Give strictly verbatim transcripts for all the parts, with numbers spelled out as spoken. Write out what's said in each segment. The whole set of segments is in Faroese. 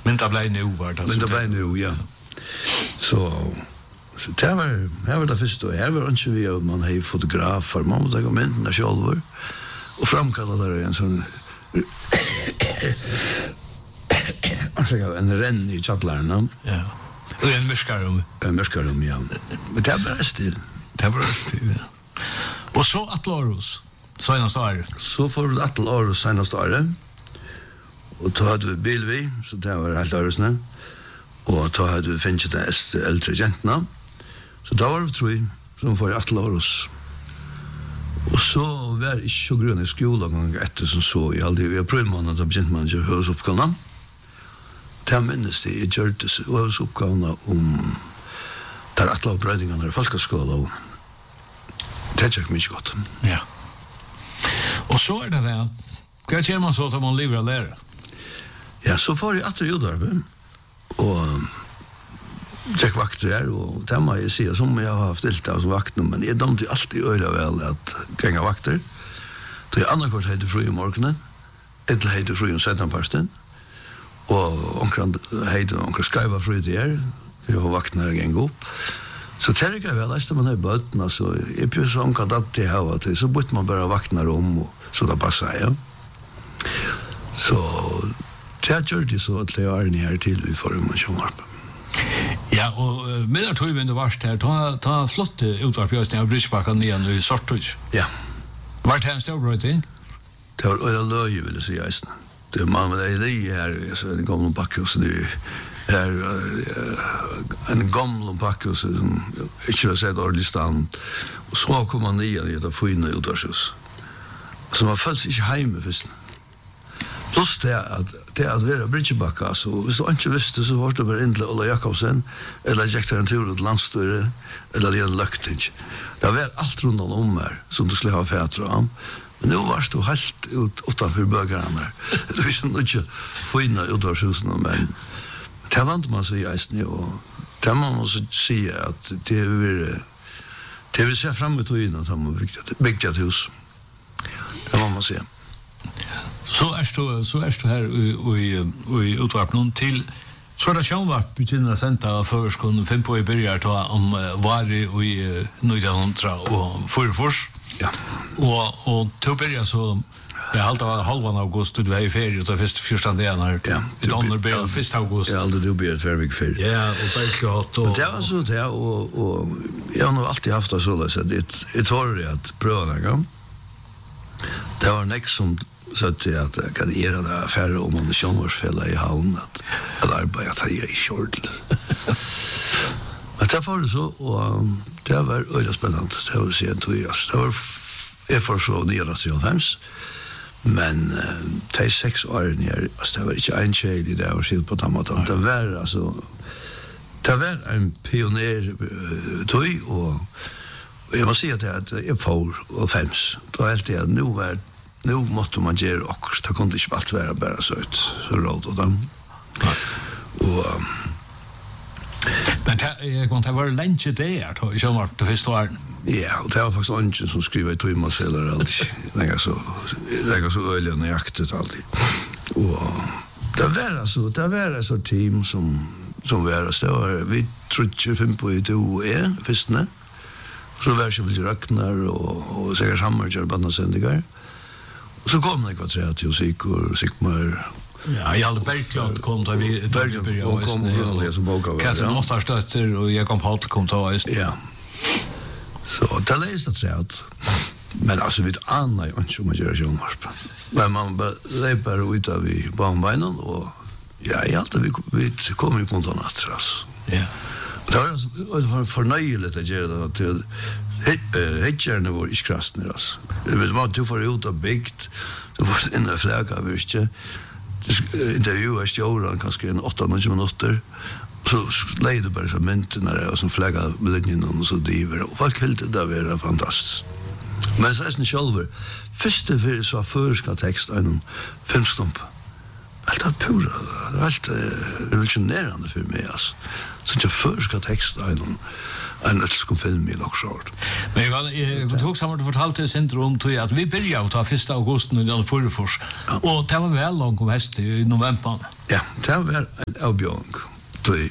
Men det blev nu var det. Men det blev nu, ja. Så så det var, det var det første, og her var ikke vi, man har fotografer, man må ta kommentene selv, og framkallet der en sånn, en renn i tjattlerne. Ja. Og en mørskarum. En mørskarum, ja. Men det var still. Det var still, ja. Og så Atle Aarhus, senast året. Så får vi Atle Aarhus senast året, og då hadde vi Bilvi, så det var helt Aarhusne, og då hadde vi finnet de eldre jentene, så da var vi tre som får Atle Aarhus. Og så var det ikke så grunn i skolen etter som så, jeg hadde vi har prøvd med at jeg begynte med å gjøre høysoppgavene. Det minnes det, jeg gjør det høysoppgavene om der Atle og brøydingene i folkeskolen, og det er ikke mye godt. Ja. Og så er det det, hva kjenner man så til man lever å lære? Ja, så får jeg atter utdarbeid, og tjekk vakter her, og det må jeg si, som jeg har haft ilt av som vakter, men jeg domte alltid øyla vel at genga vakter, så jeg annakvart heiter fri om morgenen, etter heiter fri om setanparsten, og omkring heiter omkring skaiva fri til her, for jeg har vakten her genga opp. Så det er ikke vel, leste man her bøten, altså, jeg pjøs omkring at det her var til, så bytte man bare vakten her om, så det passet, ja. Så det gjør det så at det er ni her til vi får en mannskjønvarp. Ja, og uh, med tog vi det varst her, ta, ta flott utvarp i Østning av Brydsbakken igjen i Sortøy. Ja. Var det en større ting? Det var øyla løye, vil jeg si, eisen. Det var man med det i li her, så en gamle bakkehus, det er uh, en gamle bakkehus som ikke har sett ordentlig stand, og så kom man igjen i et av fine utvarshus. Så man følte seg ikke heime først. Plus det at det at være Brydsbakka, så hvis du ikke visste, så var det bare inn til Ola Jakobsen, eller gikk der en tur ut landstyret, eller det en løkting. Det var alt rundt om her, som du skulle ha fætre om. Men nå var du helt ut utenfor bøkene her. Det var sånn ikke fine utvarshusene, men det vant man seg i eisen, og det må man også si at det vil det vil se frem i togene at man bygde et hus. Det må man si. Så er du, så er du her i, i, i utvarpen til så er det sjånvart begynner å sende først kunne finne på i byrjar ta om uh, Vari i uh, nitton hundred og fyrfors. Ja. Og, og til byrjar så jeg halte av halvan august du var i ferie og første fyrstand igjen her. Ja. I donner byrjar første august. Ja, aldri du byrjar tvervig ferie. Ja, og berklart. Og, det var så det, og, og jeg har nog alltid haft det så løs at jeg tror at prøva det gang. Det var nek som så att att jag kan göra det affärer om man sjönvarsfälla i havn att att arbeta att jag är short. Men det var så och det var öde spännande. Det var så entusiast. Det var är för så nere till hems. Men det är sex år ner. Alltså det var inte en tjej i det och skilt på tamaten. Det var alltså det var en pionjär toy och jag måste säga att det är för och fems. Då är det att nu var nu måste man göra också. Det kunde inte allt vara bara så ut. Så råd och dem. Och men jag kan inte vara länge där. I sommar, det första åren. Ja, och det var faktiskt ingen som skriver i Thomas eller allt. Det är så det är så öliga när jaktet alltid. Och det var alltså det var alltså team som som var så var vi tror fem på i to är först när så var det väl Ragnar och och säkert Hammargör bandsendigar. Så kom det kvar tre till Sik och Sigmar. Ja, jag hade bergklart kom då vi då kom och läsa boka. Katten måste stötter och jag kom halt kom ta just. Ja. Så det läste tre att men alltså vid Anna och inte som gör ju marp. Men man lever ut av vi barnbenen och ja, jag alltid vi vi kommer på något annat tras. Ja. Det var för förnöjeligt att göra det till Hedgerne var ikke krasner, altså. Men man du får ut av bygd, du får inn i flagga, visst ikke. Intervjuet stjåren kanskje en åtta nio minutter, så leide du bare så myntene der, og så flagga med linjen og så driver, og folk helt det var fantastisk. Men så er det selv, første fyrir så førska tekst av en filmstump. Alt er pura, det er alt revolutionerende for meg, altså. Så det er førska tekst av en en öllskum film i Loksjord. Men jag tog samma fortalte syndrom till att vi började att ta första augusti nitton fyrtiofyra och det var väl långt om häst i november. Ja, det var en avbjörning. Till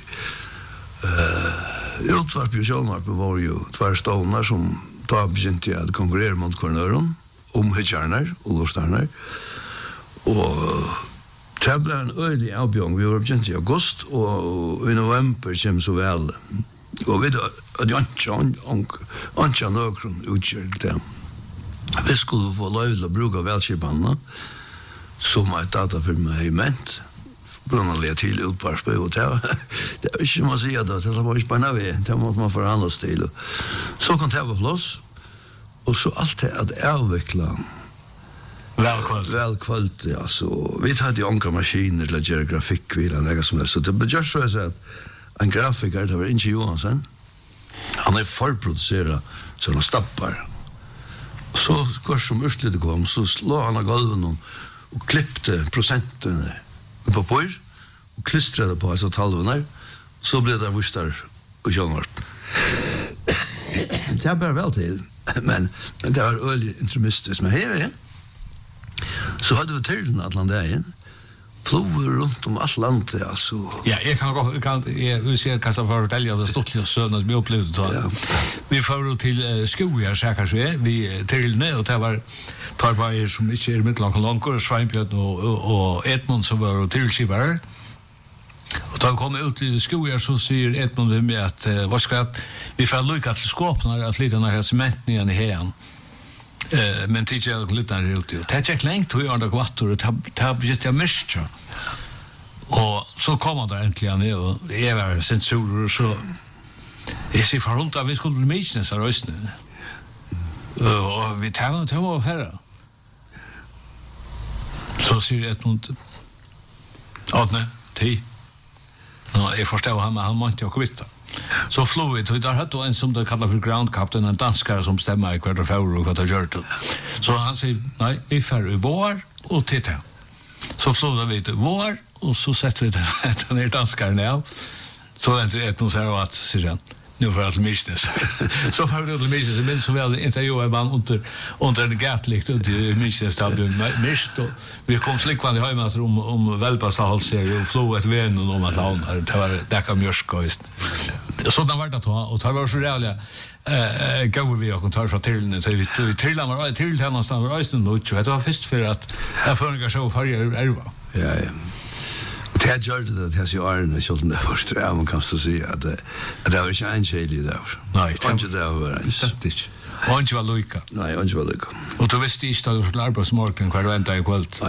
uh, utvarp och sjönvarp var ju två stålar som då begynte att konkurrera mot kornören om hitjarnar och lostarnar. Och det blev en öde avbjörning. Vi var begynte i august och i november kom så väl. Och vi då att jag inte inte någon utgör det. Vi skulle få lov att bruka välskipanna som ett datafilm har ment. Brunaliga till utparspe och det det är ju man säger då det var ju på navi det måste man förhandla till. Så kan det vara plats och så allt det att avveckla Välkvalt. Välkvalt, ja, så vi hade ju anka maskiner till att göra grafik vid den som helst. Så det blev just så att en grafiker, det var Inge Johansen, han är förproducerad så han stappar. Så kvar som urslutet kom så slår han av golven och, och klippte procenten på pojr och klistrade på alltså talvarna. Så blev det vurstar och sjönvart. Det är bara väl till, men det var öligt intrimistiskt. Men här så hade vi tydligen Atlanten flower runt om allt landet alltså. Ja, jag kan gå kan jag vill se kanske för att tälja det stort lite sönder som vi upplevde då. Ja. Vi får till uh, skogar säkert så vi till ner och det var tar bara som inte är mitt långt långt och Sveinbjörn och och, och Edmund som var till skivare. Och då kom ut i skogar så säger Edmund med att uh, vad ska att vi får lucka till skåpna att lite när cement ner i här. Eh men det är lite där ute. Det är längt hur jag har gått och det har blivit jag mest. Och så kommer det äntligen ner och är väl sensorer så är sig för runt att vi skulle bli missnöjda så rösten. Och vi tar och tar och färra. Så ser det mot Adne T. Ja, jag förstår han han måste ju kvitta. Så fluid, och där hade en som det kallar för ground captain, en danskare som stämmer i kvart och fjärr och kvart och gjort. Så han säger, nej, vi färre i vår och titta. Så flodar vi till vår och så sätter vi den här danskaren ner. Så är det ett någon säger att, säger han, nu får jag till misnes. Så får vi till misnes, men så väl intervjuade man under, under en gatlikt under misnes, det blev mist. Vi kom slickvann i hemmet om, om välpassahalser och flod ett vän om att han det var däcka mjörsk och just. Så det var det att och det var så rävliga eh går vi och tar från till så vi tog till han var till han någonstans var östen då tror jag det var först för att jag förra så förra elva. Ja ja. Det har gjort det att jag är en sån där först ja man kan så se att att det var inte en shady där. Nej, inte det var en septisk. Och inte var Luca. Nej, inte var Luca. Och då visste jag att det var på smorken kvar vänta i kväll. Nej.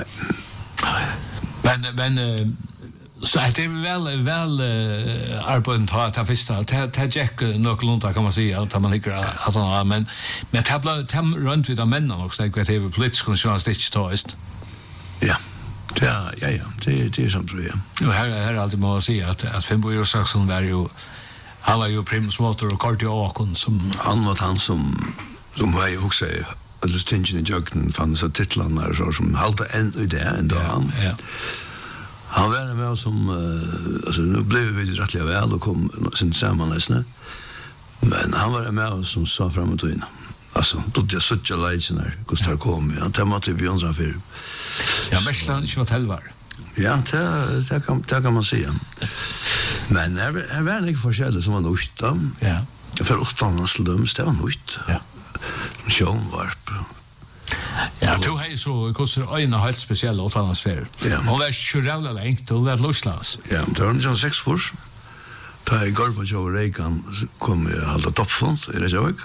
Men men så det är väl väl uh, arbetet har ta första ta Jack nog långt kan man säga att man tycker att han men men tabla tam runt vid de männen också det går över politisk journalistik tåst. Ja. Ja, ja ja, det det är som tror jag. Jo här här alltid måste säga att att Finnboge Saxon var ju han var ju primus motor och kardiakon som han var han som som var ju också alltså stingen i juggen fann så titlarna så som hållta en idé ändå han. Ja. Han var med oss som uh, alltså nu blev vi rättliga väl och kom sin sammanläsna. Men han var med oss som sa framåt och in. Alltså då det så tjocka lägen kostar kom ja det måste vi ons för. Ja, men det är inte hälvar. Ja, det det kan det kan man säga. Men det är väl inte forskjellig som var nytt. Ja. För åttan så döms det var nytt. Ja. Sjönvarp. Ja, du har så kostar en helt speciell atmosfär. Ja. Och var själva längt och var lustlös. Ja, det var en sex fors. Da i Gorbachev Reagan kom jeg halda toppfond i Reykjavik.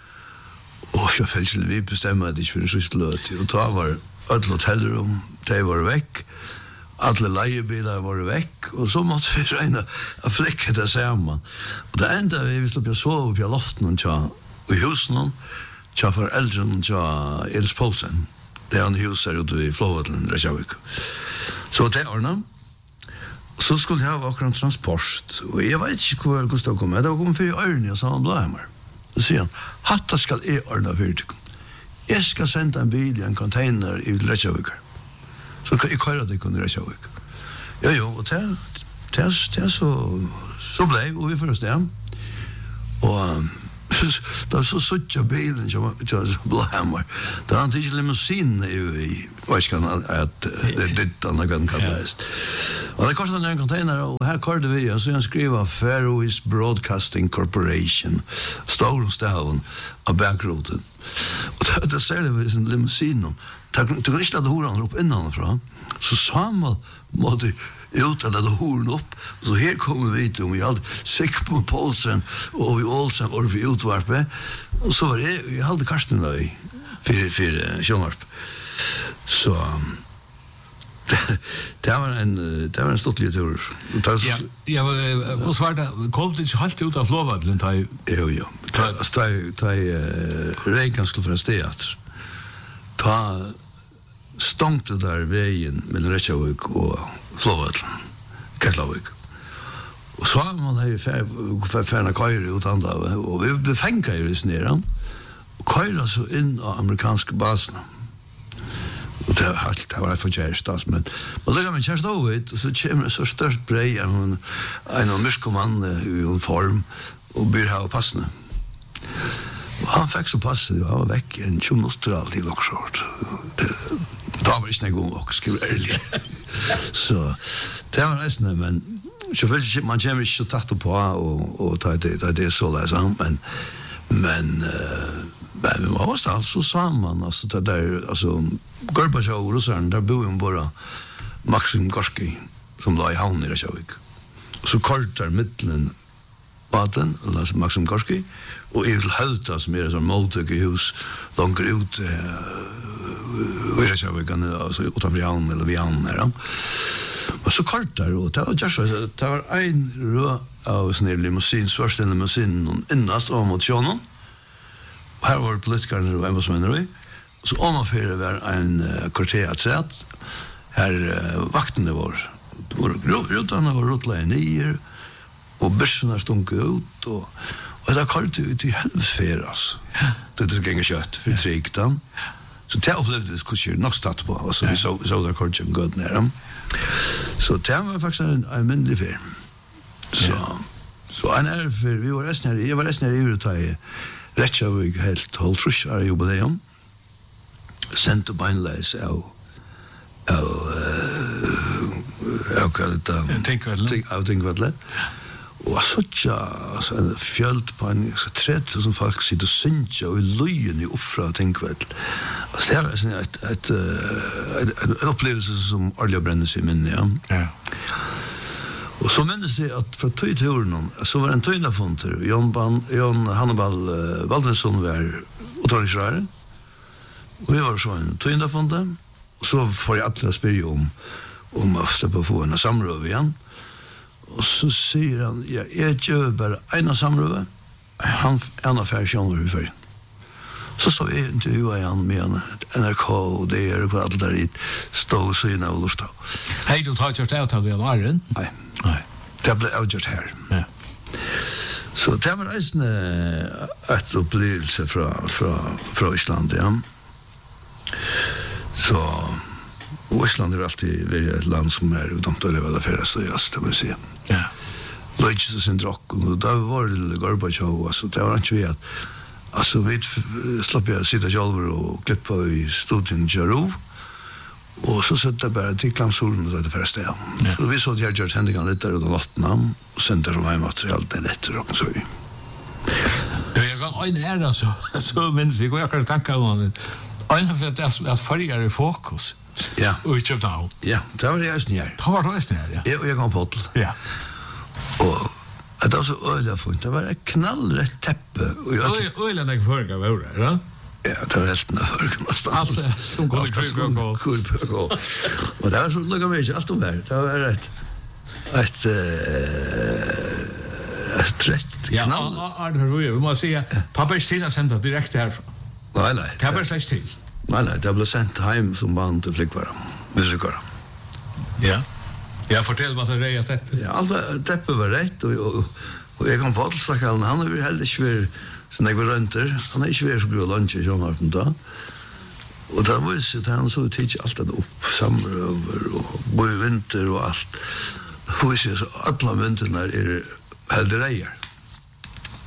Og jeg følte til vi bestemmer at ikke for en siste løt. Og da var alle hotellrum, de var vekk. Alle leiebiler var vekk. Og så måtte vi regne å flekke det sammen. Og det enda vi visste opp jeg sov opp i loften og i husen tja foreldren tja Elis Poulsen. Det er han hus her ute i Flåvatlen, Reykjavik. Så det er ordnet. Så skulle jeg ha akkurat transport, og jeg vet ikke hvor Gustav kom. Det var kommet for i Ørne, og så han ble hjemme. Så sier han, hatta skal jeg ordne for deg. Jeg skal sende en bil i en container i Reykjavik. Så jeg kører deg under Reykjavik. Jo, jo, og det, det, det så, så ble jeg, og vi får oss det. Og det var så sutt av bilen som Blåhammer. Det var han ikke limousinen i, hva ikke kan at det er dyttan det kan kalles. Og det kostet en container, og her kordet vi, og så han skriver Faroese Broadcasting Corporation, stor og stavn av bakroten. Og det, det ser det ved sin limousinen. Du kan ikke lade horan opp innanfra, så samme måte ut att det horn upp så här kommer vi till vi hade Sigmund Paulsen och vi Olsen och vi utvarpe och så var det vi hade Karsten då i för för Sjönvarp så det var en det var en stor tur. Ja, ja, vad var det? Kom det inte halt ut av Flåvallen ta jo jo. Ta ta ta Rekan skulle för teater. Ta stångte där vägen mellan Reykjavik och Flåvallen, Keflavik. Och så har man här för färna köjre utan där och vi befänka ju det nere. Och köjra så in av amerikanska baserna. Och det var helt, det var för kärstans, men man lägger med kärst av det, så kommer det så störst brej en en myskoman i uniform och blir här och passande. Och han fick så passande, han var väck en tjomnostral till Lockshort. Det var inte en gång och skriva ärligt. Så det var nästan, men selvfølgelig man kommer ikke så tatt på och och ta det ta det så där men men men vi var också alltså samman alltså det där alltså Gorbachev och Ryssland där bor ju bara Maxim Gorski som låg i havn i Reykjavik. Så kortar mittlen baden alltså Maxim Gorski och i Hölta som är som mottök i hus långt ut i Reykjavik alltså utanför havn eller vid havn där. Och så kortar och det var just så det var en rö av sån här limousin svärsten limousin innast av mot Sjönon. Här var politikerna och vad som händer vi. Så om man för var en kvarter att säga här vakten det var var rutan var rutla ner och börsen stunk ut och och det kallt ut i helvfäras. Det det gick kött för triktan. Så det upplevde det skulle nog starta på alltså vi så så där kort som god ner. Så det var faktiskt en en mindre film. Så så en är för vi var resten jag var resten i Urutai. Reykjavik helt hålltrus är jubileum. Sent på en läs av av jag kan det tänka väl jag tänker väl och så tjå så en fjöld på en så tre tusen folk sitter och synja och löjen i uppfra tänker väl alltså det är ett ett en upplevelse som Arlia brändes i minne ja. Och så minns det att för tjugoturen så var en tøynafonter Jon Ban Jon Hannibal Valdensson var otroligt. Och vi var så en tøynafonter och så får jag alla spela om om att släppa få en samröv igen. Och så säger han ja, jag gör bara en samröv. Han en affär sjönor för. Så så är inte ju han med en N R K och det är på allt där i stå så inne och lusta. Hej du tar just out av det Iron. Nej. Nej. Det blir outjust här. Ja. Så det var en ett upplevelse från från från Island ja. Så Island är alltid väldigt ett land som är utanför det väl för så just det vill säga. Ja. Lodges and rock och då var det Gorbachev alltså det var inte vi att alltså vi slapp jag sitta själv och klippa i studion Jarov. Och så sätter jag bara till klamsolen och det första ja. Så vi såg jag gör sändningen lite där och natten och sen där var material det netter och så. Det är ganska en ära så så men sig jag kan tänka om en för att att förra i fokus. Ja. Och i Köpenhamn. Ja, det var det just när. Det var det just när ja. Jag jag kom på det. Ja. Och det var så öliga fint. Det var ett knallrätt täppe och jag öliga när förra var det, va? Ja, det var resten av förra någonstans. Alltså, som går i krypöko. Krypöko. Och det var så lugga mig allt om det. Det var rätt. Ett ett rätt knall. Ja, det var ju, vi måste säga, pappa Stina sända direkt härifrån. Nej, nej. Det var släkt till. Nej, nej, det blev sänt hem som band till flickvara. Besökare. Ja. Jag fortell vad det är sett. Ja, allt täppe var rätt och och, och jag kom på att snacka han han är helt inte så när vi rönter. Han är inte så bra lunch i sommar på då. Och då var det så han så tidigt allt det upp samröver och bo i vinter och allt. Då får vi se så alla vinterna är helt rejer.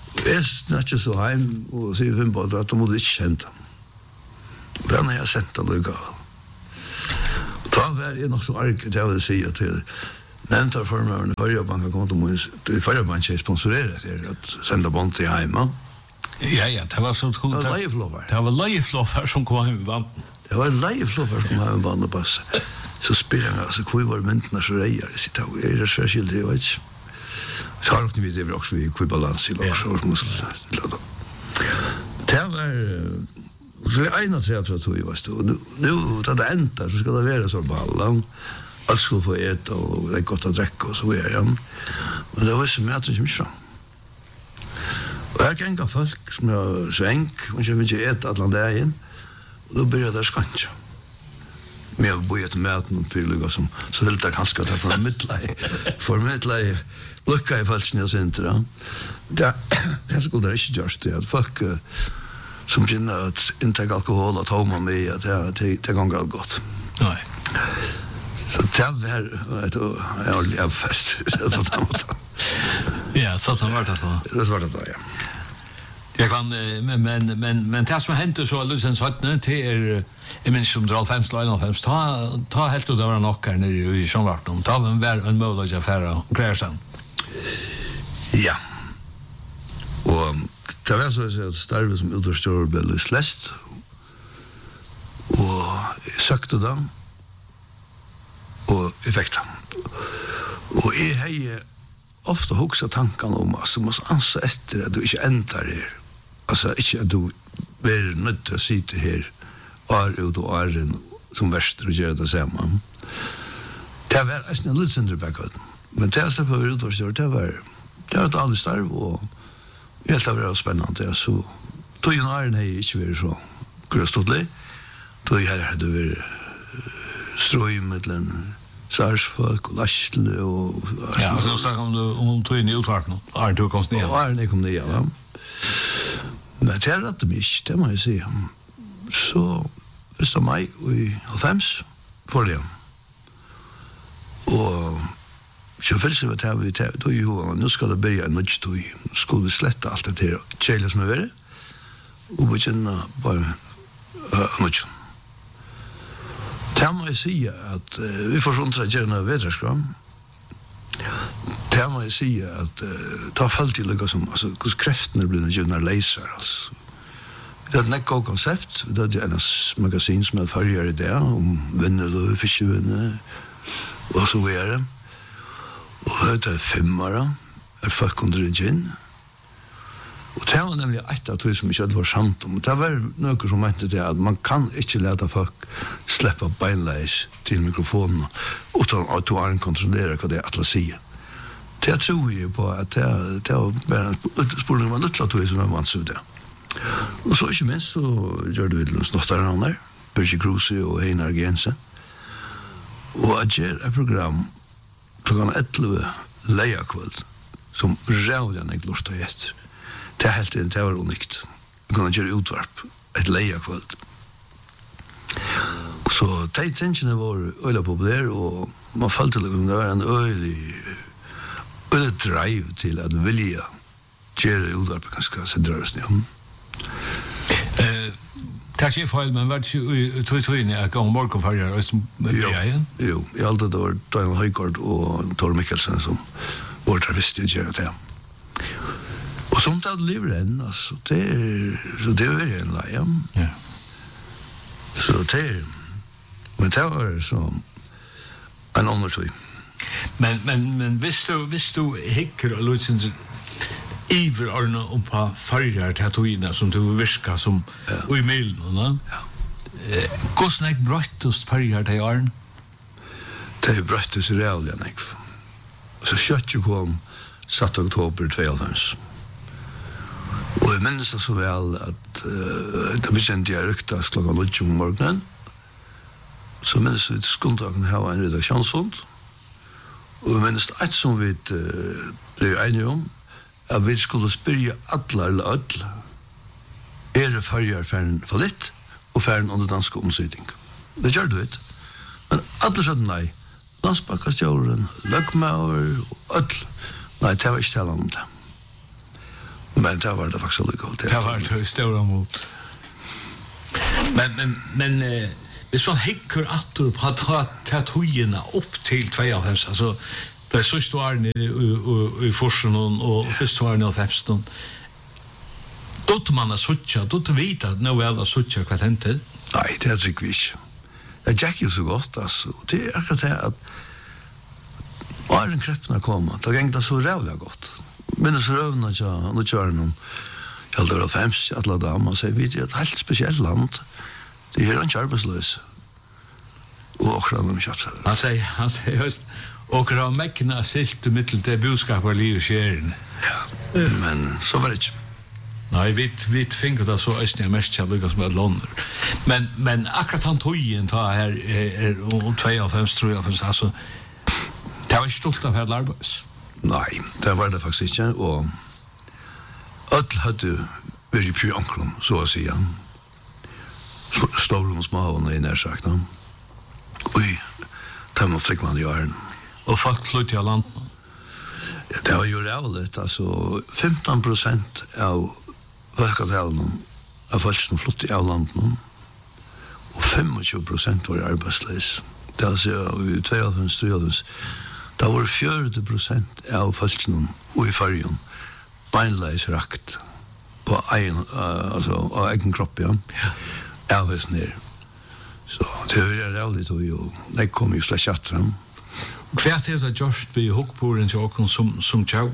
Jeg snakker så hjem og sier fem på at de måtte ikke kjente ham. Men jeg har sendt det lukket. Da var jeg nok så arket, jeg vil si at jeg nevnte for meg når Førjabanken kom til meg, Førjabanken er sponsoreret til at sende bånd til hjemme. Ja, ja, det var sånn... Det var leieflåfer. Det var leieflåfer som kom hjem i vann. Det var leieflåfer som kom hjem i vann og passe. Så spør jeg meg, altså, hvor var myntene så reier? Jeg sier, er det særskilt, jeg vet ikke. Så har vi det också vi kvar balans i lagsårsmuskel. Det var så det ena tre fra tog, vet du. Nu tar det enda, så skal det være så ballan. Alt skulle få äta og det er godt å drekke og så er det. Men det var så mye at det kommer fram. Og jeg kan ikke folk som er svenk, og jeg vil ikke äta alle dagen. Og da begynner det skanskje. Men jeg bor etter maten og fyrlugga som så vil det kanskje ta for midtleie. For midtleie lukka i falskene og sintra. Det er skulle det ikke gjørs det, at folk uh, som kjenner at inntek alkohol og tåma med, at det, det ganger alt godt. Nei. Så det var et ærlig avfest, på den måten. Ja, så det var det da. Det var det da, ja. Jeg kan, men, men, men, men det som hendte så Lutzen Svartne, det er, jeg minns som drar fem slå en ta, ta helt ut det var nok her nere i Sjønvarten, ta var en mulig affære og greier seg. Ja. Og det var så at starve som utforstår ble lyst lest, og jeg søkte dem, og jeg fikk dem. Og jeg har ofta hugsa tankene om at du må anse etter at du ikke ender her. Altså, ikke at du blir nødt til å sitte her år ut og åren som verst og gjøre det sammen. Det var nesten litt sindre bakkøt. Men det som var utforstår, det var det var et aldri starv, og helt av det var spennende. Så tog jo åren har jeg ikke vært så grøstodlig. Tog jeg hadde vært strøymedlen, sarsfolk og lastle og... Ja, så snakker om du om tog inn i utvarten, Arne tog komst ned. Og Arne kom ned, ja. Men det er rett og mye, det må jeg si. Så hvis det var meg i halvfems, for det. Og så føles det at vi tog i hovedet, nå skal det begynne en nødt tog. Nå skulle vi slette alt det til kjeilet som er verre, og begynne bare uh, nødt. Det må jeg si at uh, vi får sånn tradisjoner vedreskram. Det må jeg si at uh, ta følt til det som, altså, hvordan kreftene blir gjerne leiser, altså. Vi hadde nekka og konsept, vi hadde en magasin som er farger i det, om vinner og fiskevinner, og så videre. Og det er femmere, er folk under en gin. Og det var nemlig et av det som ikke var sant om. Det var noe som mente det at man kan ikke lete folk slippe beinleis til mikrofonen uten at du har en kontrollere hva det er at la si. Det tror jeg på at det, det var bare en spørning man nødt til som er vant seg det. Og så ikke minst så gjør det vi Snottarhavner, Birgit Kruse og Einar Gensen. Og jeg gjør et program klokkan elleve leiakvöld som rævlig jeg lort og etter. Det er helt inn, det var unikt. Vi kunne gjøre utvarp, et leiakvöld. Så de tingene var øyla populære, og man følte det var en øylig øylig drive til at vilja gjøre utvarp ganske sentralt. Ja. Det er ikke feil, men var det ikke tog-togene at gang morgenfarger og som jo, jo, jeg har alltid vært Daniel Høygård og Tor Mikkelsen som var der visste jeg gjør det. Og sånt hadde livet enn, altså, det er, så det er en leie. Ja. Så det er, men det var så en annen tog. Men, men, men hvis du, hvis du hikker og lutsens iver Arne om på farger til togene som du virker som ja. Og i mailen, no? Ja. Hvordan er brøttest farger til Arne? Det er brøttest reallig enn jeg. Så kjøttet kom satt oktober tjueåtte. Og jeg minnes det så vel at uh, det begynte jeg ryktes klokka nødt om morgenen. Så minnes vi til skundagen her var en redaksjonsfond. Og jeg minnes det et som vi uh, ble enige om, at vi skulle spyrja alla eller öll er det farger for litt og færren under danske omsidning. Det gjør du vet. Men alle sa nei. Landsbakkastjåren, løgmauer og öll. Nei, det var ikke tala om det. Men det var det faktiskt lugnt. Det var det stora mot. Men men men eh hvis man hikker atter på at ta tøyene opp til tjueofem, altså det er sørste årene i forsen og første årene av femsten, dotter man er suttja, dotter vite at nå er det suttja hva hentet? Nei, det er sikkert ikke. Det gikk jo så godt, altså. Det er akkurat det at åren kreftene kom, det gikk det så rævlig godt. Minnes røvene til å kjøre noen, jeg heldur av fems, alle damer, så vi er et helt spesielt land. Det er ikke arbeidsløs. Og akkurat de kjøtter. Han sier, han sier just, akkurat av mekkene silt i mittel til budskap av liv og skjeren. Ja, men så var det ikke. Nei, vi, vi finner det så østene er mest kjent lykkes med låner. Men, men akkurat han togjen ta her er om tjueofem, treofem, altså, det var ikke stolt av hele arbeids. Nei, det var det faktisk ikke, og alle hadde vært på ankrum, så å si, ja. Store og små og i nærsagt, ja. Oi, det var flikk man i åren. Og folk flyttet av landet? Ja, det var jo rævligt, altså, femton prosent av folketalen av folk som flyttet av landet, og tjuefem prosent var arbeidsløs. Det er altså, i tjueofem, treofem, det var fjørde prosent av folkene og i fargen beinleis rakt på egen, uh, altså, av egen kropp, ja. Ja. Av oss ned. Så det var rævligt, og det kom jo slett kjatt frem. Hva er det gjørst vi hukkboren til åkken som, som tjau?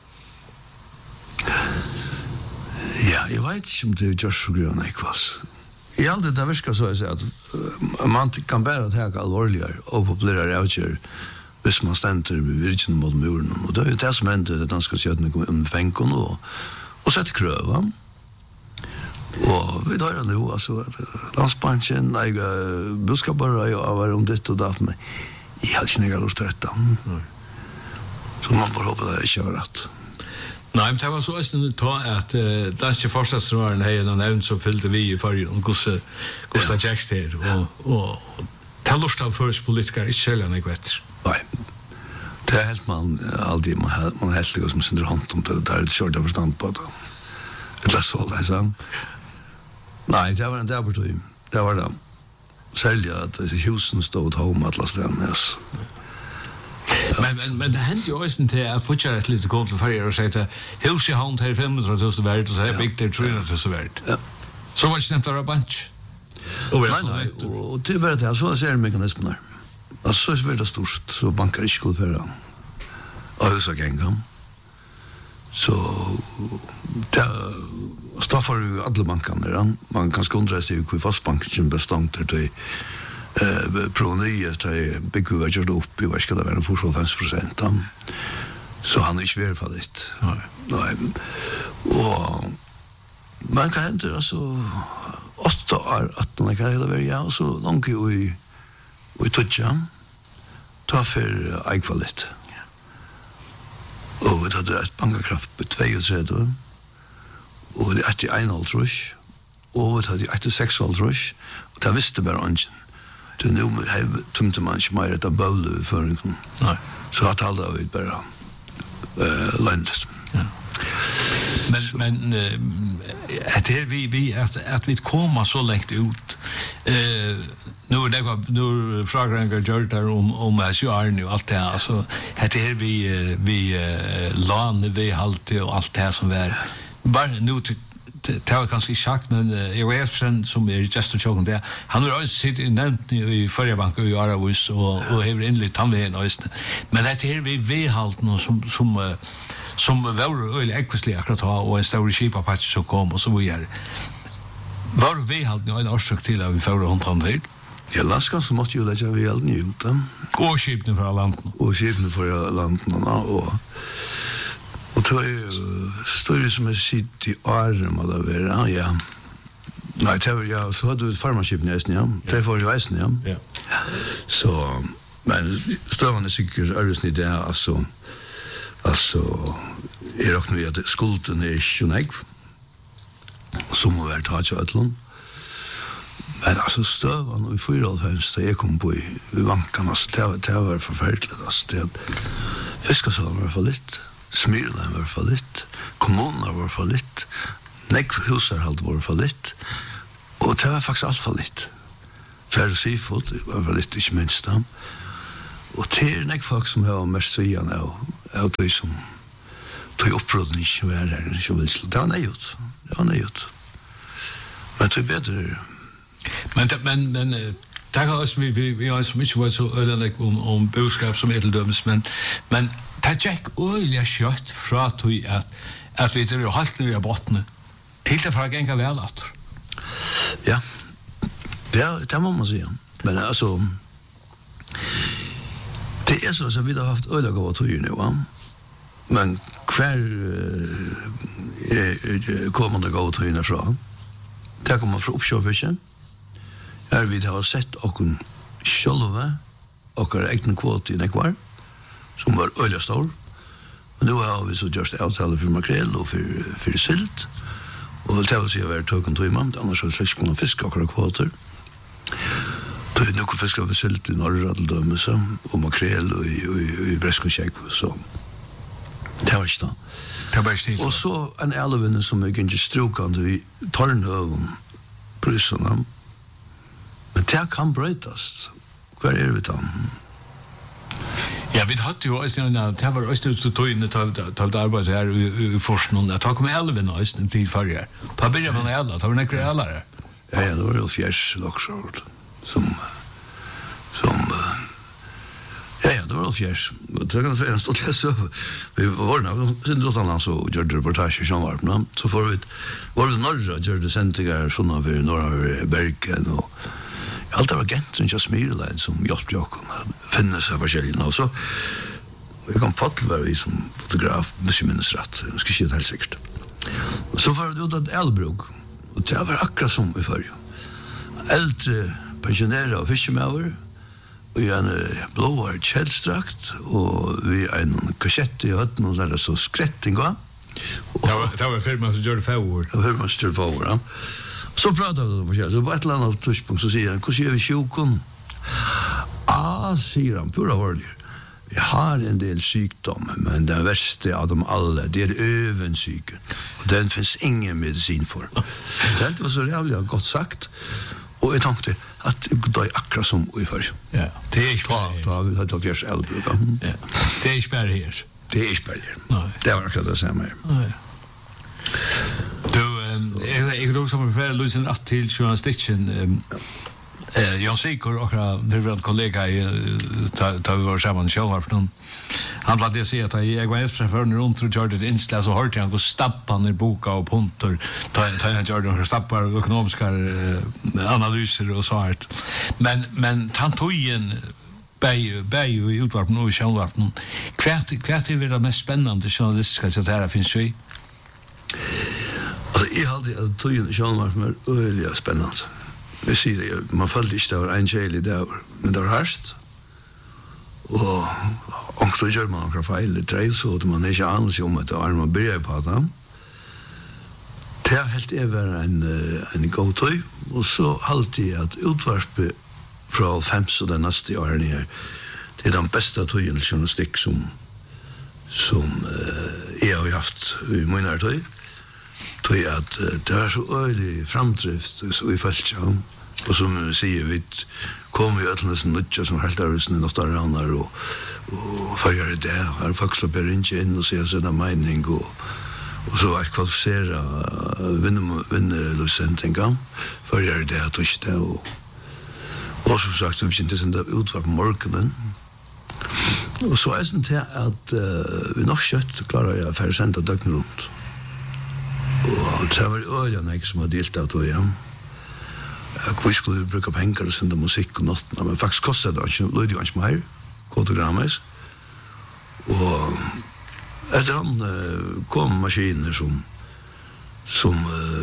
Ja, jeg vet ikke om det er gjørst så grønne ekvas. I alt det virker så jeg at uh, man kan bare ta alvorligere og populære avgjør hvis man stender med virkene mot muren. Og det er jo det som hender det danske skjøttene kom under fengen og, og sette krøva. Og vi tar det nå, altså, at landsbanken, jeg budskaper og var om ditt og datt, men jeg hadde ikke noe lyst til dette. Så man bare håper det ikke var rett. Nei, men det var så østende ta at uh, danske forstadsråden har en evn som fyllde vi i fargen om Gustav Jackst her, og, og, og det er lort av først politikere, ikke selv enn jeg vet. Nei, det er helt man alltid, man, man er helt like som synder hånd om det, det er et kjørt av forstand på det. Det er så, det er sånn. Nei, det var en der på tog, det var det. Særlig at husen stod home at la stedene, yes. Men, men, men det hendte jo også til at fortsatt et lite kom til farger og sier til hus i hånd her fem hundre tusen verdt og så her bygd der tre hundre tusen verdt. Ja. Så var det ikke nevnt av rabatt. Nei, nei, og det er bare det, så ser jeg mekanismen her. Altså, så er det størst, så banker ikke skulle føre av huset gengen. Så det staffar jo alle bankene der. Man kan skundre seg hvor fastbanken bestangt er til eh pro nye til bygge var gjort opp i hva skal det være femogfyrre prosent. Så han er ikke ved for litt. Nei. Nei. Og man kan hente altså åtte år at man kan heller være ja, og så langt jo i og i tøtja ta for eikvalget. Og det hadde et bankakraft på tjuetre, og det er en halv trus, og det hadde et seks halv trus, og det visste bare ønsken. Så nå tømte man ikke mer etter bøle i føringen. Nei. Så at alle har vi bare uh, landet. Ja. Men, men uh, at her vi, vi at, at vi kommer så lengt ut, uh, nu det var nu frågar gjort där om om Arne och allt det alltså det här vi vi lån vi halt och allt det som var bara nu det var kanske sagt men jag vet sen som är just att chocken där han har också sitt nämnt i förra banken i Aarhus och och har inligt tandläkaren också men det här vi vi halt någon som som som var öle ekvisligt akkurat ha och en stor skipa patch så kom och så vidare var vi halt nu en orsak till att vi får hundra tid. Ja, Laskan så måtte jo legge vi alt nye ut dem. Og skipene fra landen. Og skipene fra landen, og og det var jo større som jeg sitter i året må det være, ja. Nei, det var, ja, så hadde vi farmaskipene i Eisen, ja. Det var jo Eisen, ja. Ja. Så, men støvende sikkert æresen i det, altså, altså, jeg råkner vi at skulden er ikke nekv, som må være tatt av et land. Men altså støven og i fyrehalvfems da jeg kom på i, i vankan, altså det var, det var forferdelig, altså det fiskasalen var for litt, smyrelen var for litt, kommuner var for litt, nekk husarhald var for litt, og det var faktisk alt for litt. Færre sifot var for litt, ikke minst da. Og det er nekk folk som har mest svian av, av de som tog oppråden ikke var her, ikke vil. Det var nøyut, det var nøyut. Men det er bedre. Men, men, men det er også, vi, vi, vi har som ikke vært så øyelig om, om budskap som edeldømmes, men, men det er ikke øyelig kjøtt fra tog at, at vi er helt nøye av bottene, til det for å gjenge vel at. Ja, ja, det må man si. Men altså, det er så at vi har haft øyelig av tog nu, va? Men hver uh, kommer det gå tog fra? Det kommer fra oppkjøfisken. Her vi har sett okken sjølve, okker egne kvote i nekvar, som var øyelig stor. Men nå har vi så gjørst avtale for makrel og for, for silt. Og det vil si å være tøkken tog iman, annars har vi slett kunnet fiske okker kvoter. Det er noen fiske for silt i Norradel og makrel og i, i, i Breskonsjekk, så det var ikke da. Det var ikke det. Og så en elvinne som er ikke strukende i Tornhøven, Brysene. Men det kan brøytast. Hva er vi da? Ja, vi hadde jo også, det var også til togene til arbeid her i forskningen. Det kom elvinne også en tid før her. Da begynner man elva, da var det nekker elare. Ja, ja, det var jo fjers loksjord som, som, ja, ja, det var jo fjers. Det kan være en stort lese over. Vi var nå, siden Rotterdam så gjør det reportasje i Sjønvarpene, så får vi, var det Norra gjør det sentinger, sånn av Norra Bergen, og alt det var Gentren til Smirlein som hjelpte jo å finne seg forskjellige. Og så, jeg kan paddle være vi som fotograf, hvis jeg minnes rett, jeg skal ikke det helt sikkert. Så var det ut av Elbrug, og det var akkurat som i forrige. Eldre pensjonære og fiskemøver, og i en blåvar kjeldstrakt, og vi er en kassett i høtten, og så er det så skretting, va? Det var firma som gjør det før. Det var firma som gjør det før, ja. Så pratar vi om det, så på ett eller annat tidspunkt så säger han, hur ser vi sjukon? Ah, säger han, pura vördig. Vi har en del sjukdom, men den värsta av dem alla, det är övensyken. Och den finns ingen medicin för. Det var så jävligt gott sagt. Och jag tänkte att det är akkurat som i förr. Ja, det är inte bara här. Ja, det har vi fjärs elbruk. Ja, det är inte bara här. Det är inte bara här. Det var akkurat det samma här. Nej. Jeg er også som er løsende att til journalistikken. Jan Sigur, og min kollega, da vi var sammen i Sjølvarpen, han blant det sier at jeg var eneste førende rundt og gjør det innslag, så hørte han gå stappe han i boka og punter, da han gjør det stappar økonomiske analyser og så hvert. Men, men han tog igjen bæg i utvarpen og i Sjølvarpen. Hva er det mest spennende journalistiske som det her finnes vi? Altså, jeg hadde at togjen i Sjønvarpen var øyelig spennende. Jeg sier det, man følte ikke det var en kjeilig dag, men det var hørst. Og om det gjør man noen feil i treil, så at man ikke aner seg om at det var man begynner på det. Det er helt evig en, en god tog, og så halte jeg at utvarpet fra fems og den neste årene her, det er den beste togjen til journalistikk som, som uh, jeg har haft i min tog. Tog at det var så øyelig framdrift i Føltja, og som vi sier, vi kom i øtlene som nødja som heldarhusen i Nottaranar og, og førjer i det, her folk slipper ikke inn og sier sin mening, og, og så var jeg kvalifisere vinnerløsendinga, førjer i det, og ikke det, og, og som sagt, så vi kjente sin det utvar på morgenen, og så er det til at uh, vi nok kjøtt klarer jeg å færre sende døgnet rundt. Og det var øyene jeg som har delt av tog igjen. Vi skulle bruke penger og sende musikk og noe, men faktisk kostet det ikke, løyde jo ikke mer, kvotogrammes. Og etter han kom maskiner som som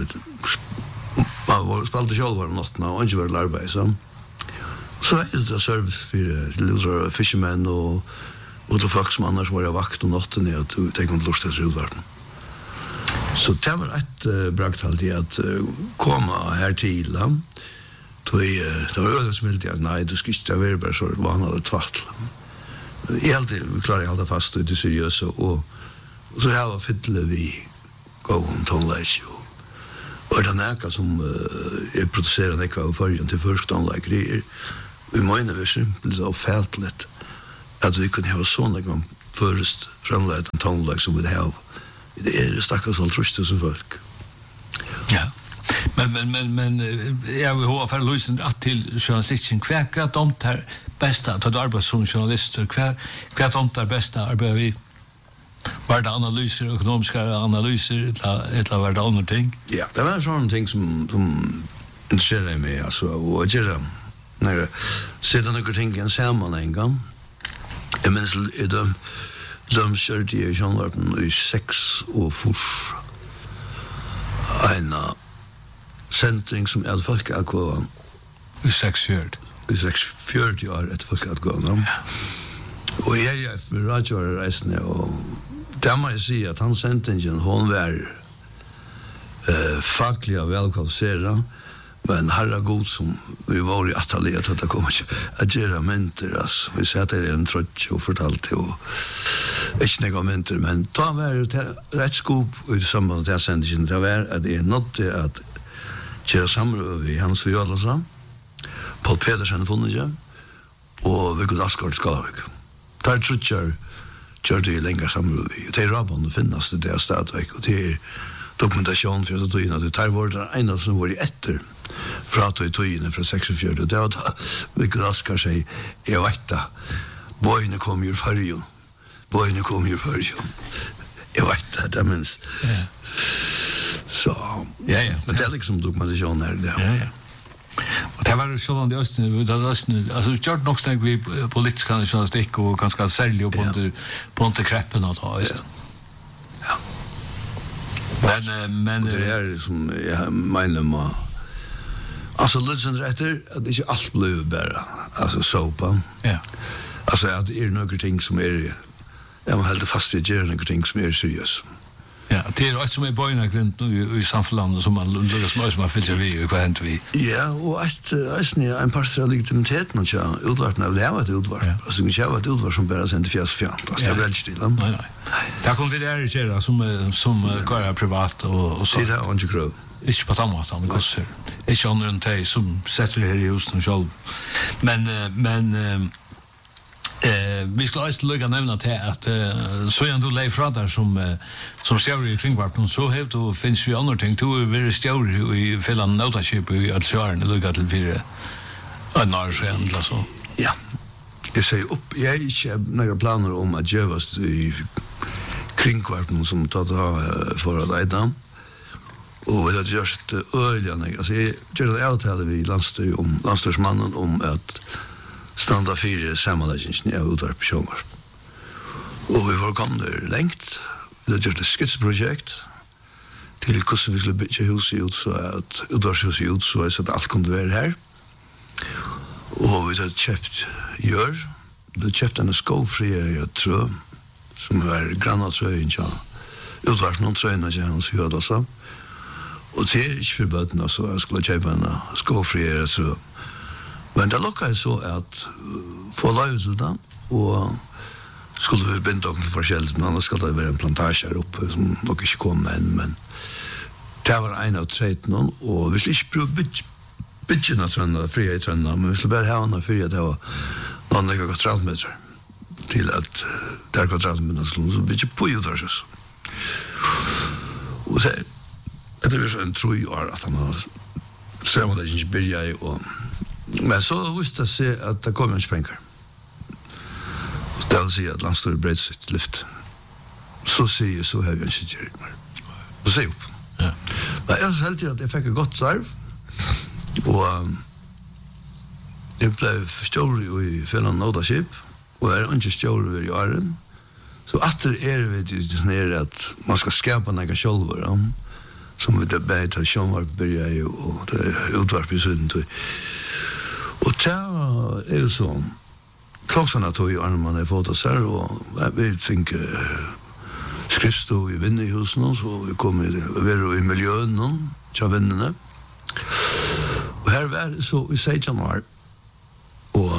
man spalte selv om noe, og ikke var arbeid, så så er det service for lille fishermen og og til folk som annars var vakt om noe, at de kunne lurt til utvarten. Så det var et uh, brakt alltid at uh, komme her til ham. Det var øyne som ville at nei, du skal ikke være bare så vanlig tvattel. Jeg alltid klarer jeg alltid fast og det seriøse, og, og så har jeg fytlet vi gåen tonleis jo. Og det er nækka som uh, er produserer nekva av fargen til først tonleik. Det er, vi mener vi simpelt og fætlet at vi kunne ha sånn nekva først fremleit en tonleik som vi har. Det er stakkars all trustet som folk. Ja. Men men men men jag vill ha för lösen att till journalistiken kväka de där bästa att arbeta som journalister kvä kvä de där bästa arbetar vi var det analyser ekonomiska analyser eller eller var det andra ting. Ja, det var sådana ting som som intresserar mig alltså och göra när sitter några ting i en sammanhang. Jag minns det de körde i Jean-Martin i sex och fors en sending som er folk at gå i sex fjord i sex fjord år et folk at gå no? Og jeg er for radioreisende og der må jeg si at han sendingen hun var uh, faglig og velkvalifiseret men herre god som vi var i atelier at det kom ikke at gjøre mynter altså. Vi satt der i en trøtt og fortalte og ikke noe mynter men da var det rett skop i samband til sendingen det var at jeg nådde at gjøre samrøve i Hans og Jødlandsson Paul Pedersen funnet ikke og Viggo Daskart Skalavik der trutjer gjør det lenger samrøve i det er rabbene finnes det der stadigvæk og det er dokumentasjon for at togene det tar vårt ene som var i etter fra togene fra seksogfjorda og det var da Viggo Daskart sier jeg vet da bøyene kom i fargen bøyene kom i fargen jeg vet da det minst ja. Så ja ja men det är liksom dokumentation här det. Ja ja. Och det var så långt i östen det östen alltså gjort nog steg vi politiska journalistik och ganska sälj på inte på inte kreppen att ha just. Ja. Men men det är som jag menar man alltså lyssnar efter att det inte allt blir bara alltså sopa. Ja. Alltså att det är några ting som är jag har hållit fast vid några ting som är seriöst. Ja, det er også som er bøyna grunn i, i samfunnet som man lukker som man fyller vi og hva henter vi. Ja, og et, et, en par av legitimiteten ikke utvartene av det var et utvart. Ja. Altså, det var et utvart som bare sendte fjers fjant. Altså, det er veldig stille. Nei, nei. Det kom vi der ikke som, som går her privat og, og så. Det er ikke krøv. Ikke på samme måte, det koster. Ikke andre enn de som setter her i husen selv. Men, men Eh vi skulle också lägga nämna till att uh, så jag då lägger fra där som uh, som ser i kringvarpen så helt då finns vi andra ting då är det stjärn i Finland Notaship i att köra det lugga till fyra en år sedan alltså. Ja. Jag säger upp jag är inte några planer om att göra oss i kringvarpen som tar uh, för att äta. Och det är just öliga alltså jag gör det avtal vi landstyr om landstyrsmannen om att standa fyra sammanläggningen av utvarp sjångar. Og vi var kommet lengt. Vi har gjort et skitsprojekt til hvordan vi skulle bygge huset ut så at utvarshuset ut så at alt kunne være her. Og vi har kjøpt gjør. Vi har kjøpt en skovfrie trø som var grannatrøyen til utvarp noen trøyene til hans høyde også. Og det er ikke forbøtene så jeg skulle kjøpe en skovfrie trø. Men det lukkade så at få løy til det, og skulle vi binde dere til forskjellet, men annars skal det være en plantasje her oppe, som nok ikke kom enn, men det var en av tretten, og vi skulle ikke prøve byggen av trønda, fria i trønda, men vi skulle bare ha henne fri at det var noen ikke kvadratmeter, til at det er kvadratmeter, så bygge på utvarses. Og det, det var så en tro i år at han har ser man det ikke byrja i, og men så visste jeg se at det kom ikke penger. Det vil si at landstyret bredd sitt lyft. Så sier jeg, så har vi ikke gjør mer. Så sier jeg opp. Ja. Men jeg synes helt til at jeg fikk et godt sarv, og um, jeg ble stjåret i Finland Notaship, og jeg er ikke stjåret i åren. Så atter er vi til sånn her at man skal skapa noe sjølver, ja, som vi det beid til sjånvarp byrja i, og det er utvarp i synden til. Og det er jo sånn, klokkene tog i armen jeg fått oss her, og vi fikk uh, skriftstå i vinnerhusen, så vi kom i, vi var i miljøen, til vinnerne. Og her var det så i seksten år, og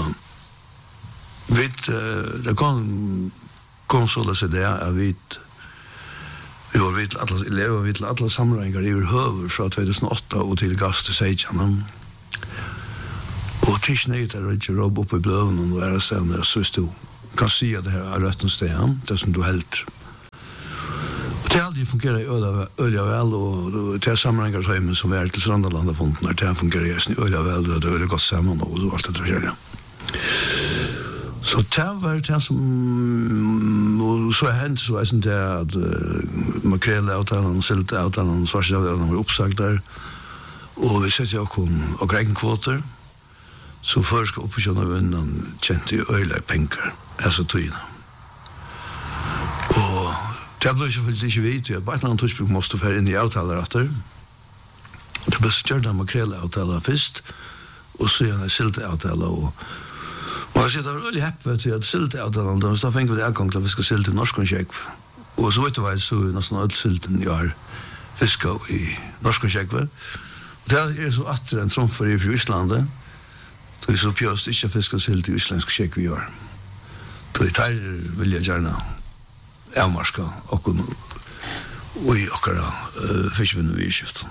vi, uh, det kom, kom så la seg det, at vi Vi var vidt alle, lever vidt alle sammenregninger i høver fra två tusen och åtta og til gass til Seidjan. Og til snøyt er det ikke råb oppe i bløven og være stedet der, så du kan si at det her er røtten sted, det som du helt. Og det alltid fungerer i øya vel, og det er sammenregninger som er til Strandaland av fonden, det fungerer i øya vel, og det er godt sammen, og alt det der. Så det var det som, og så er hendt så er det at uh, makrelleavtalen, silteavtalen, svarseavtalen var oppsagt der, og vi setter jo kun og gregen kvoter, så først skal oppkjønne vinnen kjente i øyla penger, altså tøyene. Og det ble selvfølgelig ikke vidt, at bare et eller annet tøysbruk måtte fære inn i avtaler etter. Det ble stjørt av makrelleavtalen først, og så gjerne silteavtalen, og og jeg sier det var veldig heppet til at silteavtalen, da fikk vi det adgang til at vi skal silte i norsk kjekv. Og så vet du hva jeg så nesten alt silten jeg har fisket i norsk kjekv. Og det er så atter en tromfer i fra Islandet, så vi så pjøst ikke fisket silt i islandsk kjekv i år. Så i tar vil jeg gjerne avmarska og i okkara uh, fiskvinner vi i skift.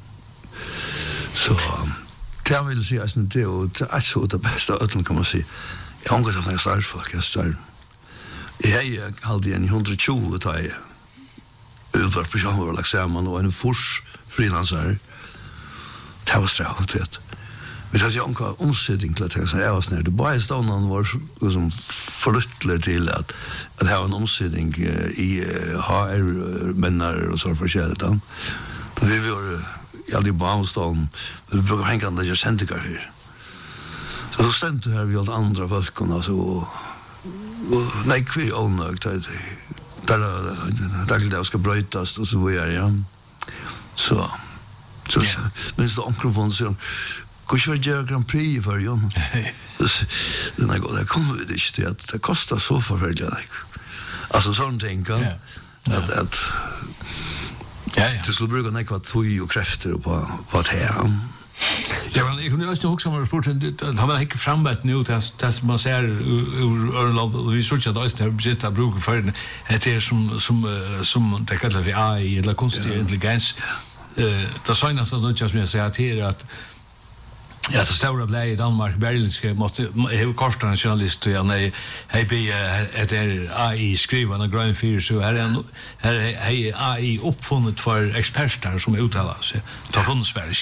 Så det jeg vil si at det er så det beste av øtlen, kan man si. Jeg har ikke hatt en startfolk, jeg starter. Jeg har alltid en hundre og tjue da jeg utvart på kjønner og lagt sammen, og en fors frilansar. Det var strævligt, vet. Vi hadde jo ikke omsetning til at jeg sa, jeg var snart. Det bare stånden var liksom forlyttler til at at jeg har en omsetning i H R-menner og så forskjellig. Da vi var i alle barnstånd, vi bruker penger til å sende ikke her. Så så stendte her vi alt andre folkene, altså, og, og nei, vi er ånøkt, der er det skal brøytast, og så var jeg, ja. Så, så, yeah. Minns det omkrofon, så hvor ikke var det Grand Prix i før, Jon? Den er god, det kommer vi ikke til, at det kostar så forfølgelig, altså sånne ting, ja. At, at ja, ja. Det skulle bruke nekva tøy og krefter på, på at her. Ja, men jeg kunne jo også huske om spurt, det har man ikke frambett nå til det man ser ur Ørland, og vi synes at det også har besitt å bruke for det er som, som, som det kallar for A I, eller kunstig intelligens. Det søgnast at det som jeg sier til at ja, det stora blev i Danmark, Berlinske, måste ha kostat en journalist och jag hej be ett är A I skriva en grön fyr så här är här är A I uppfunnet för experter som uttalar sig. Ta funnits väl.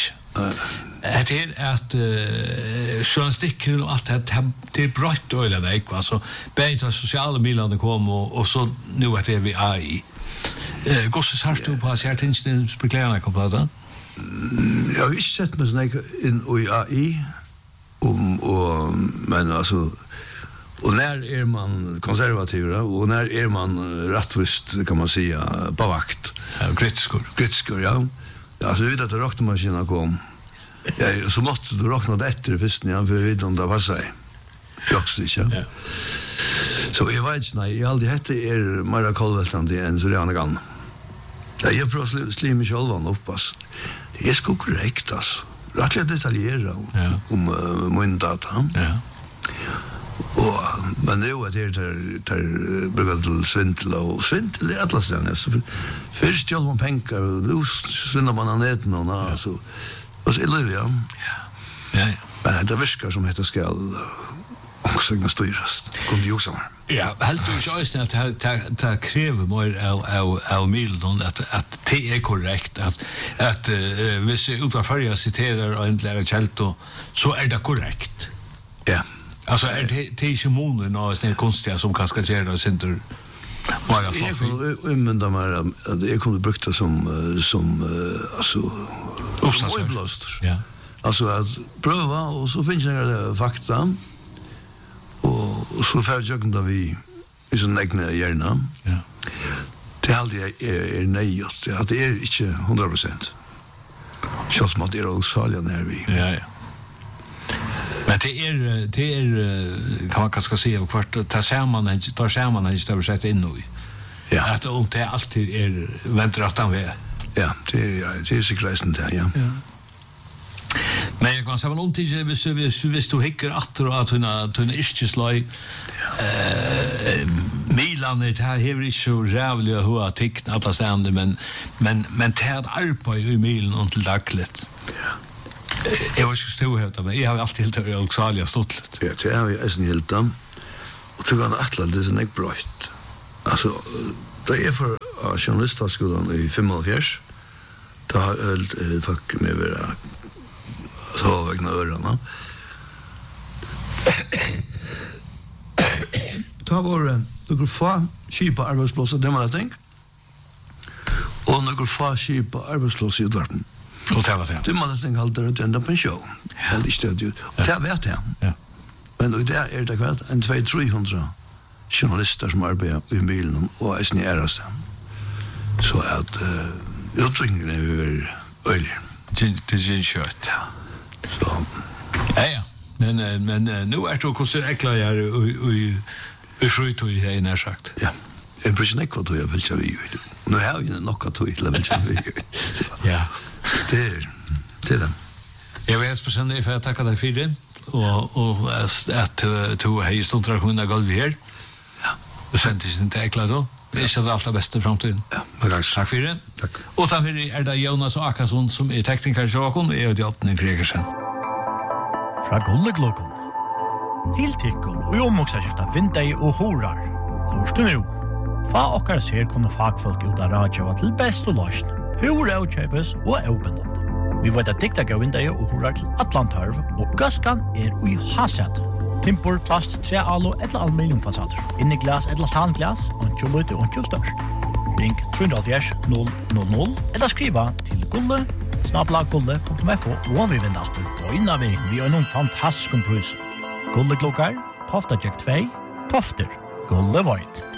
Det är att journalistiken och allt det det är brott öle väg va så bättre sociala medier kom och och så nu att det är vi A I. Eh gosse har du på certain speklerna kompletta. Jag har inte sett mig sådär in i A I um, och, men alltså och när är man konservativ och när är man rättvist kan man säga på vakt. Ja, gritskor. Gritskor, ja. Alltså vi vet att rockmaskinen kom. Ja, så måste du rockna det efter först när för vi vet om det passar. Rockstick, ja. Ja. Så jag vet inte, nej, jag aldrig hette er Mara Kolveltande än så redan kan. Ja, jag prövar att slima själva upppass. Det är så korrekt, alltså. Rättligt detaljerat ja. om uh, min data. Ja. Och, men det är ju att det är brukat till svindel och svindel är alla ställen. Först gör man pengar och nu svindlar man av näten och ja. Alltså. Och så är det, ja. Ja, ja. Men det viskar som heter skall också kunna styras. Kom det ju också. Ja, helt du inte att det det kräver mer av av av Milton att att det är korrekt att att uh, hvis utanför jag citerar en lärare Chelto så är det korrekt. Ja. Alltså är det det är monen och såna konstiga som kaskaderar och center bara för men de är det kunde brukt som som alltså uppblåst. Ja. Alltså att pröva och så finns det fakta. Och så för jag kan vi är sån egna hjärna. Ja. Det är alltid är nej just det att det är inte hundra procent. Schysst man det också salja när vi. Ja ja. Men det är det är kan man kanske se vart ta ser man tar ser man inte att sätta in nu. Ja. Att om det alltid är väntar att han är. Ja, det är det är så gräsent där, ja. Ja. Men jag kan säga någon tid hvis du hvis, hvis du hickar att och att hon att hon är inte slöj. Eh Milan är det här är inte så rävligt att ha tickna alla ständigt, men men men det här arbetar i Milan och till dagligt. Ja. Jag var så stor här, men jag har alltid helt Australia stått. Ja, det har vi är helt dem. Och det kan attla det är inte bra. Alltså det är för journalistskolan i femtiofyra. Då har ölt folk med vara så vägna öronen. Ta var några få skipa arbetsplatser det man tänk. Och några få skipa arbetsplatser i Dortmund. Och det var det. Det man tänk alltid att ända på en show. Helt i stöd. Och det vet jag. Ja. Men det är er det kväll en två tre hundra journalister som arbetar i Milan och är nära sen. Så att uh, utvecklingen är ölig. Det är ju kört. Ja. Så. Ja, ja. Men, men nu är det också äcklar jag i i frutog i det när sagt. Ja. Jag bryr mig inte vad jag vill köra i. Nu har jag ju något att jag vill köra i. Ja. Det är det är det. Jag vet för sen för att tacka dig för det och och att du har ju stått där kunna gå här. Ja. Och sen tills inte äcklar då. Det är så allt det bästa framtiden. Ja, men tack. Tack för det. Tack. Och sen är det Jonas Akarsson som är tekniker i Jakon och är det Jotten Gregersen. Fra Gulleglokon. Til tikkun og omoksa skifta vindei og horar. Lorstu nu. Fa okkar ser kunne fagfolk ut av radio til best og løsn. Hur avkjøpes og avbindande. Vi vet at dikta gav vindei og horar til Atlantarv, og gaskan er ui hasset. Timpor, plast, tre alo eller aluminiumfasader. Inni glas eller tanglas, og lite og ikke størst. Ring tre null null null eller skriva til gulle snabla gulle punktum f o og vi vinner alltid på innan vi vi har noen fantastisk pris. Gulle klokkar, Tofta Jack två, Tofter, Gulle Void.